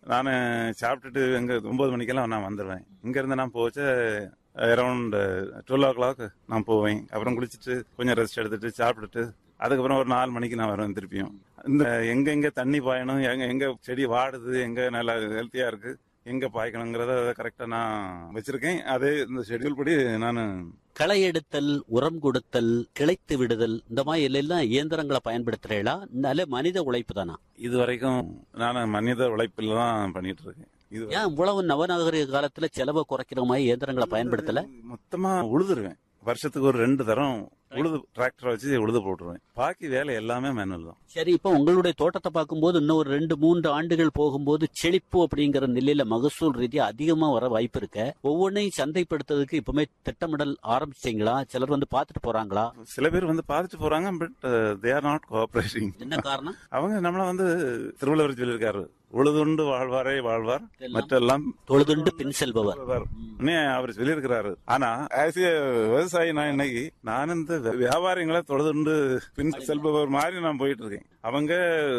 நான் சாப்பிட்டுட்டு இங்க 9 மணிக்கெல்லாம் நான் வந்துடுவேன். இங்க இருந்து நான் போச்சு அரௌண்ட் 12 o'clock நான் போவேன். அப்புறம் குளிச்சுட்டு கொஞ்சம் ரெஸ்ட் எடுத்துட்டு சாப்பிட்டுட்டு அதுக்கப்புறம் ஒரு 4 மணிக்கு நான் வருவேன் திருப்பியும். இந்த எங்க தண்ணி பாயணும், எங்க செடி வாடுது, எங்க நல்லா ஹெல்த்தியா இருக்கு, எங்க பாய்க்கணுங்கிறத கரெக்டா நான் வச்சிருக்கேன். அதே இந்த ஷெட்யூல் படி நான் களை எடுத்தல், உரம் கொடுத்தல், கிளைத்து விடுதல் இந்த மாதிரி எல்லாம் இயந்திரங்களை பயன்படுத்துறீங்களா? நல்ல மனித உழைப்பு தானா? இது வரைக்கும் நான் மனித உழைப்பில் தான் பண்ணிட்டு இருக்கேன். ஏன் இவ்வளவு நவநாகரிக காலத்துல செலவை குறைக்கிற மாதிரி இயந்திரங்களை பயன்படுத்தல? மொத்தமா உழுதுருவேன். வருஷத்துக்கு ஒரு 2 தரம் உழுது டிராக்டர் வச்சு உழுது போட்டுருவேன். பாக்கி வேலை எல்லாமே மேனுவல் தான். சரி, இப்ப உங்களுடைய தோட்டத்தை பார்க்கும்போது இன்னும் ஒரு 2-3 ஆண்டுகள் போகும்போது செழிப்பு அப்படிங்கிற நிலையில மகசூல் ரீதியா அதிகமா வர வாய்ப்பு இருக்க. ஒவ்வொன்றையும் சந்தைப்படுத்துறதுக்கு இப்பவுமே திட்டமிடல் ஆரம்பிச்சிட்டீங்களா? சிலர் வந்து பாத்துட்டு போறாங்களா? சில பேர் வந்து பாத்துட்டு போறாங்க, but they are not cooperating. என்ன காரணம்? அவங்க நம்மள வந்து திருவள்ளுவர் சொல்லியிருக்காரு, உழுதுண்டு வாழ்வாரே வாழ்வார், மற்றெல்லாம் தொழுதுண்டு பின் செல்பவர். அவர் சொல்லியிருக்கிறாரு. ஆனா ஆஸ் ஏ விவசாயி நான் இன்னைக்கு நான் இந்த வியாபாரிகளை தொழுதுண்டு பின் செல்பவர் மாதிரி நான் போயிட்டு இருக்கேன். அவங்க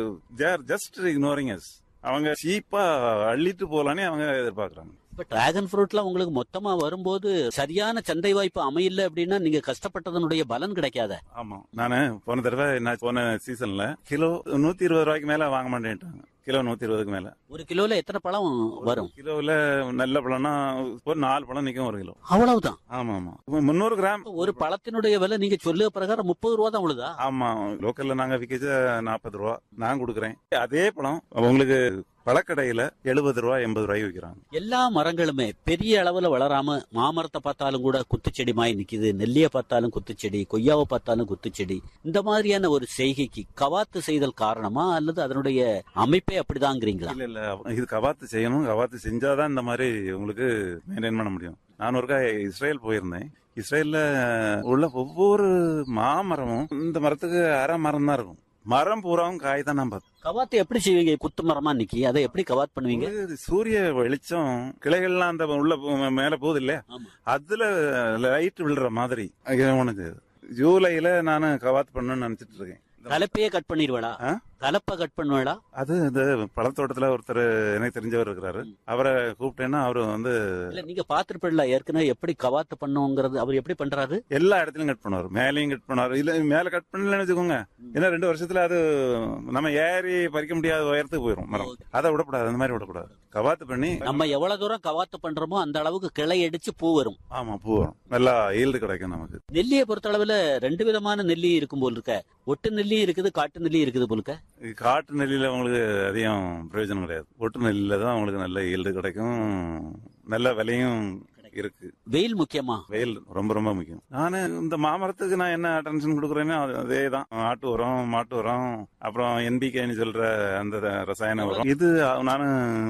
ஜஸ்ட் இக்னோரிங் அஸ். அவங்க சீப்பா அள்ளிட்டு போலானே அவங்க எதிர்பார்க்கறாங்க. இப்ப டிராகன் ஃப்ரூட்லாம் உங்களுக்கு மொத்தமா வரும்போது சரியான சந்தை வாய்ப்பு அமையல அப்படின்னா நீங்க கஷ்டப்பட்டதனுடைய பலன் கிடைக்காத? ஆமா, நானு போன தடவை போன சீசன்ல கிலோ 120 ரூபாய்க்கு மேல வாங்க மாட்டேன்ட்டாங்க. கிலோ 120க்கு மேல. ஒரு கிலோல எத்தனை பழம் வரும்? கிலோல நல்ல பழம்னா ஒரு 4 பழம் நிக்கும் ஒரு கிலோ. அவ்வளவுதான்? ஆமா ஆமா, 300 கிராம். ஒரு பழத்தினுடைய விலை நீங்க சொல்லுற பிரகாரம் 30 ரூபா தான் உழுதா? ஆமா, லோக்கல்ல நாங்க விற்க 40 ரூபா நான் கொடுக்குறேன். அதே பழம் உங்களுக்கு பழக்கடையில 70 ரூபா 80 ரூபாய்க்கு விற்கிறாங்க. எல்லா மரங்களுமே பெரிய அளவுல வளராம மாமரத்தை பார்த்தாலும் கூட குத்துச்செடி மாதிரி நிக்குது, நெல்லிய பார்த்தாலும் குத்துச்செடி, கொய்யாவை பார்த்தாலும் குத்துச்செடி. இந்த மாதிரியான ஒரு செய்கைக்கு கவாத்து செய்தல் காரணமா அல்லது அதனுடைய அமைப்பே அப்படிதாங்கிறீங்களா? இல்ல இல்ல, இது கவாத்து செய்யணும். கவாத்து செஞ்சாதான் இந்த மாதிரி உங்களுக்கு மெயின்டைன் பண்ண முடியும். நான் ஒருக்கா இஸ்ரேல் போயிருந்தேன். இஸ்ரேல்ல உள்ள ஒவ்வொரு மாமரமும் இந்த மரத்துக்கு அரை மரம் தான் இருக்கும். மரம் பூராவும் காய் தான். நம்ம கவாத்து எப்படி செய்வீங்க? குத்து மரமா நிக்கி அதை எப்படி கவாத் பண்ணுவீங்க? சூரிய வெளிச்சம் கிளைகள்லாம் அந்த உள்ள மேல போகுது இல்லையா, அதுல லைட் விழுற மாதிரி உனக்கு ஜூலைல நானு கவாத் பண்ணணும்னு நினைச்சிட்டு இருக்கேன். கலப்பையே கட் பண்ணிடுவேடா? கலப்பை கட் பண்ணுவேடா? அது இந்த பழத்தோட்டத்துல ஒருத்தர் எனக்கு தெரிஞ்சவர் இருக்கிறாரு. அவரை கூப்பிட்டேன்னா அவரு வந்து இல்ல நீங்க பாத்துருப்பீங்களா ஏற்கனவே எப்படி கவாத்து பண்ணுங்கிறது? அவர் எப்படி பண்றாரு? எல்லா இடத்துலயும் கட் பண்ணுவாரு. மேலையும் கட் பண்ணுவாரு. இல்ல மேல கட் பண்ணலன்னு வச்சுக்கோங்க, ஏன்னா 2 வருஷத்துல அது நம்ம ஏறி பறிக்க முடியாத உயரத்துக்கு போயிடும் மரம். அதை விடக்கூடாது, அந்த மாதிரி விடக்கூடாது. கவாத்து பண்ணி நம்ம எவ்வளவு தூரம் கவாத்து பண்றோமோ அந்த அளவுக்கு கிளை அடிச்சு பூ வரும். ஆமா, பூ வரும். நல்லா ஈல்டு கிடைக்கும் நமக்கு. நெல்லியை பொறுத்த அளவுல 2 விதமான நெல்லி இருக்கும் போல் இருக்க. ஒட்டு நெல்லி இருக்குது, காட்டு நெல்லி இருக்குது போலுக்க. காட்டு நெல்லியில உங்களுக்கு அதிகம் பிரயோஜனம் கிடையாது. ஒட்டு நெல்லியில தான் உங்களுக்கு நல்ல ஈல்டு கிடைக்கும், நல்ல விலையும் இருக்கு. வெயில் முக்கியமா? வெயில் ரொம்ப ரொம்ப முக்கியம். நானு இந்த மாமரத்துக்கு நான் என்ன அட்டென்ஷன் கொடுக்குறேன்னா அதே தான். ஆட்டு உரம், மாட்டு உரம், அப்புறம் என்பிகேன்னு சொல்ற அந்த ரசாயன உரம். இது நானு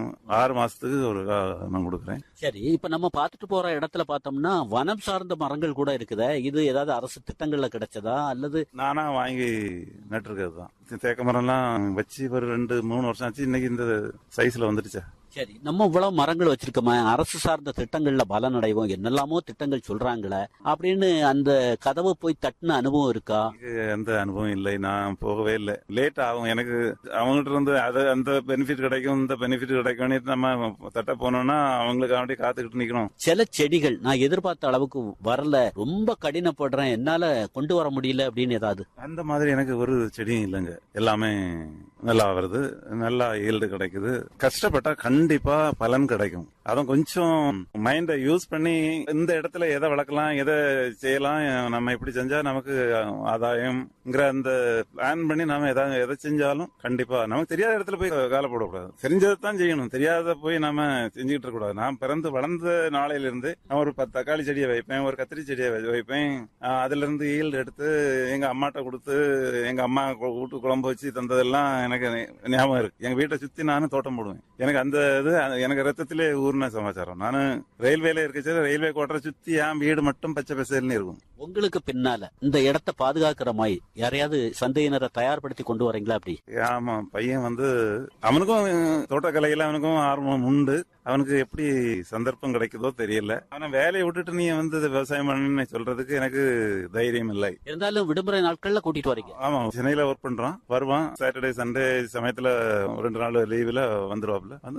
6 மாசத்துக்கு ஒரு நான் கொடுக்குறேன். சரி, இப்ப நம்ம பாத்துட்டு போற இடத்துல பார்த்தோம்னா வனம் சார்ந்த மரங்கள் கூட இருக்குதா? இது ஏதாவது அரசு திட்டங்கள்ல கிடைச்சதா அல்லது நானா வாங்கி நட்டுருக்கிறது தான்? தேக்க மரம் எல்லாம் வச்சு ஒரு 2-3 வருஷம் ஆச்சு. இன்னைக்கு இந்த சைஸ்ல வந்துடுச்சா? சரி, நம்ம இவ்வளவு மரங்கள் வச்சிருக்கோமே, அரசு சார்ந்த திட்டங்கள்ல பலன் அடைவோம், என்னெல்லாமோ திட்டங்கள் சொல்றாங்களே அப்படின்னு அந்த கதவை போய் தட்டின அனுபவம் இருக்கா? அந்த அனுபவம் இல்லை, நான் போகவே இல்லை. லேட் ஆகும் எனக்கு. அவங்ககிட்ட இருந்து அது அந்த பெனிஃபிட் கிடைக்கும், இந்த பெனிஃபிட் கிடைக்கும், நம்ம தட்ட போனோம்னா அவங்களுக்கு அவன்கிட்ட காத்துக்கிட்டு நிக்கணும். சில செடிகள் நான் எதிர்பார்த்த அளவுக்கு வரல, ரொம்ப கடினப்படுறேன், என்னால கொண்டு வர முடியல அப்படின்னு ஏதாவது? அந்த மாதிரி எனக்கு ஒரு செடியும் இல்லைங்க. எல்லாமே நல்லா வருது, நல்லா ஈல்டு கிடைக்குது. கஷ்டப்பட்டா கண்டிப்பா பலன் கிடைக்கும். அதுவும் கொஞ்சம் மைண்ட யூஸ் பண்ணி இந்த இடத்துல எதை வளர்க்கலாம், எதை செய்யலாம், நம்ம இப்படி செஞ்சா நமக்கு ஆதாயம்ங்கிற அந்த பிளான் பண்ணி நாம எதை செஞ்சாலும் கண்டிப்பா நமக்கு தெரியாத இடத்துல போய் காலை போடக்கூடாது. தெரிஞ்சதான் செய்யணும், தெரியாத போய் நாம செஞ்சுக்கிட்டு இருக்க கூடாது. நான் பிறந்து வளர்ந்த நாளையில இருந்து நான் ஒரு 10 தக்காளி செடியை வைப்பேன், ஒரு கத்திரி செடியை வைப்பேன். அதுல இருந்து ஈல்டு எடுத்து எங்க அம்மாட்ட கொடுத்து எங்க அம்மா வீட்டு குழம்பு வச்சு தந்ததெல்லாம் எனக்கு ஞாபகம் இருக்கு. எங்க வீட்டை சுத்தி நானும் தோட்டம் போடுவேன். எனக்கு அந்த இது எனக்கு ரத்தத்திலே ஊர்ன சமாச்சாரம். நானு ரயில்வேல இருக்கச்சு ரயில்வே கோட்டரை சுத்தி என் வீடு மட்டும் பச்சை பசேல்னு இருக்கும். உங்களுக்கு பின்னால இந்த இடத்தை பாதுகாக்கிற மாதிரி யாரையாவது சந்தையினரை தயார்படுத்தி கொண்டு வரீங்களா? அப்படி? ஆமா, பையன் வந்து அவனுக்கும் தோட்டக்கலையில அவனுக்கும் ஆர்வம் உண்டு. அவனுக்கு எப்படி சந்தர்ப்பம் கிடைக்குதோ தெரியல. அவனை வேலையை விட்டுட்டு நீ வந்து விவசாயம் பண்ணு சொல்றதுக்கு எனக்கு தைரியம் இல்லை. இருந்தாலும் விடுமுறை நாட்கள்ல கூட்டிட்டு வரீங்க? ஆமா, சென்னையில ஒர்க் பண்றான். வருவான் சாட்டர்டே சண்டே சமயத்துல 2 நாள் லீவுல வந்துருவாப்ல.